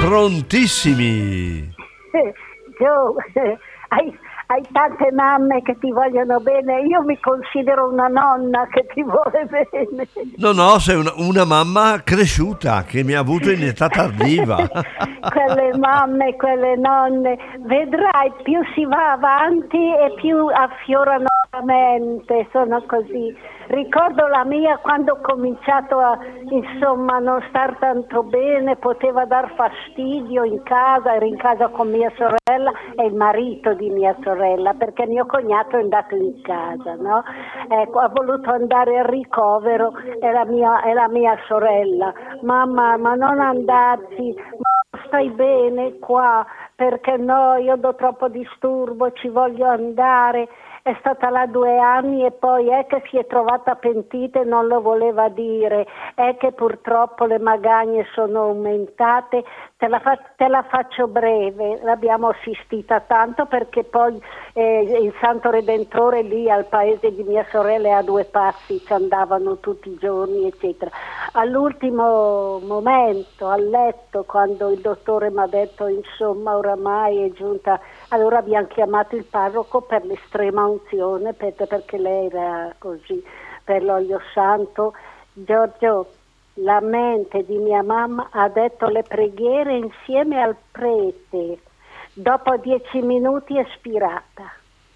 prontissimi. Gio, hai tante mamme che ti vogliono bene, io mi considero una nonna che ti vuole bene. No, sei una mamma cresciuta che mi ha avuto in età tardiva. Quelle mamme, quelle nonne, vedrai, più si va avanti e più affiorano la mente, sono così. Ricordo la mia quando ho cominciato a, insomma, non star tanto bene, poteva dar fastidio in casa, ero in casa con mia sorella e il marito di mia sorella, perché mio cognato è andato in casa, no? Ecco, ha voluto andare al ricovero, è la mia sorella. Mamma, ma non andarci, ma stai bene qua, perché no, io do troppo disturbo, ci voglio andare. È stata là 2 anni e poi è che si è trovata pentita e non lo voleva dire, è che purtroppo le magagne sono aumentate. Te la faccio breve, l'abbiamo assistita tanto perché poi il Santo Redentore lì al paese di mia sorella a 2 passi ci andavano tutti i giorni, eccetera. All'ultimo momento, a letto, quando il dottore mi ha detto insomma oramai è giunta, allora abbiamo chiamato il parroco per l'estrema unzione, perché lei era così, per l'olio santo. Giorgio, la mente di mia mamma ha detto le preghiere insieme al prete, dopo 10 minuti è spirata.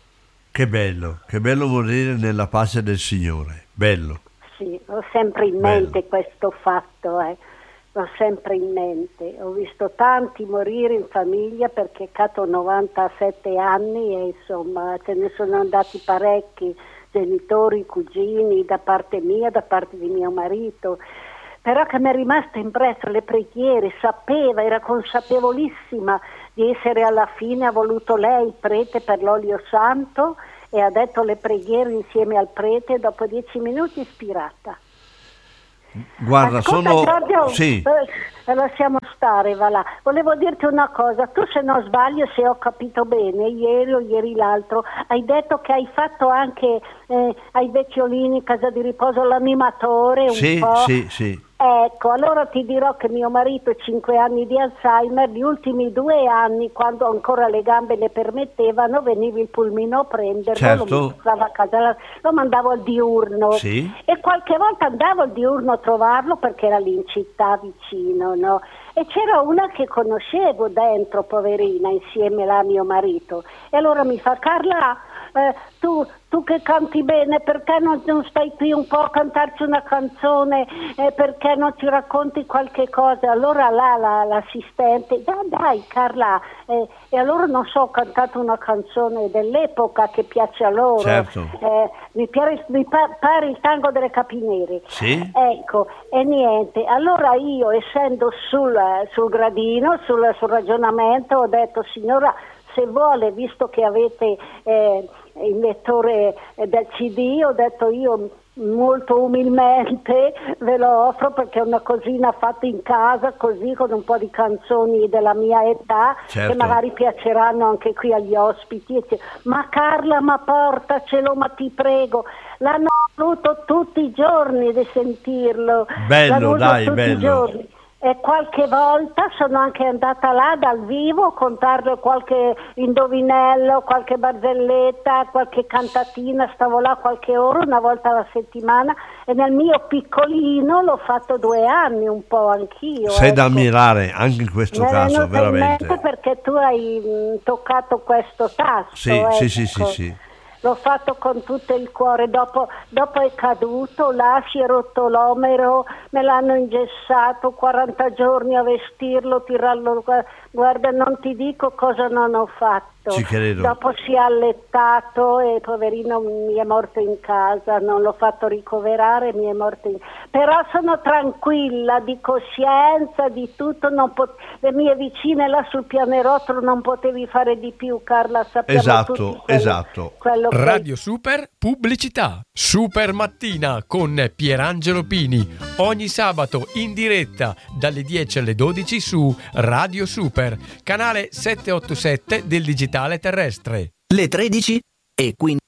Che bello morire nella pace del Signore, bello. Sì, ho sempre in mente questo fatto, l'ho sempre in mente. Ho visto tanti morire in famiglia perché Cato 97 anni e insomma ce ne sono andati parecchi, genitori, cugini, da parte mia, da parte di mio marito. Però che mi è rimasto impresso le preghiere, sapeva, era consapevolissima di essere alla fine, ha voluto lei prete per l'olio santo e ha detto le preghiere insieme al prete, dopo 10 minuti ispirata. Guarda, ascolta, sono... Giorgio, Sì. Lasciamo stare, va là. Volevo dirti una cosa, tu se non sbaglio, se ho capito bene, ieri o ieri l'altro, hai detto che hai fatto anche ai Vecchiolini, casa di riposo, l'animatore un po'. Sì. Ecco, allora ti dirò che mio marito ha 5 anni di Alzheimer, gli ultimi 2 anni, quando ancora le gambe le permettevano, veniva il pulmino a prenderlo, certo. Lo portava a casa, lo mandavo al diurno, sì. E qualche volta andavo al diurno a trovarlo perché era lì in città vicino, no? E c'era una che conoscevo dentro, poverina, insieme a mio marito, e allora mi fa: Carla, tu che canti bene, perché non stai qui un po' a cantarci una canzone, perché non ci racconti qualche cosa? Allora là l'assistente, dai Carla, e allora non so, ho cantato una canzone dell'epoca che piace a loro, certo. mi pare il tango delle capinere, sì. Ecco, e niente, allora io essendo sul gradino, sul ragionamento, ho detto: signora, se vuole, visto che avete il lettore del CD, ho detto io molto umilmente ve lo offro perché è una cosina fatta in casa, così, con un po' di canzoni della mia età, certo. che magari piaceranno anche qui agli ospiti. Ma Carla, ma portacelo, ma ti prego. L'hanno voluto tutti i giorni di sentirlo. Bello, dai, tutti bello. I giorni. E qualche volta sono anche andata là dal vivo a contarle qualche indovinello, qualche barzelletta, qualche cantatina, stavo là qualche ora, una volta alla settimana, e nel mio piccolino l'ho fatto 2 anni un po' anch'io. Sei da ammirare anche in questo caso, veramente. In mente perché tu hai toccato questo tasto. Sì. L'ho fatto con tutto il cuore, dopo è caduto, là si è rotto l'omero, me l'hanno ingessato, 40 giorni a vestirlo, tirarlo, guarda, non ti dico cosa non ho fatto. Ci credo. Dopo si è allettato e poverino mi è morto in casa, non l'ho fatto ricoverare, mi è morto però sono tranquilla, di coscienza, di tutto, le mie vicine là sul pianerottolo non potevi fare di più, Carla, sappiamo tutti quello Radio Super Pubblicità. Super Mattina con Pierangelo Pini, ogni sabato in diretta dalle 10 alle 12 su Radio Super, canale 787 del digitale terrestre. Le 13 e 15.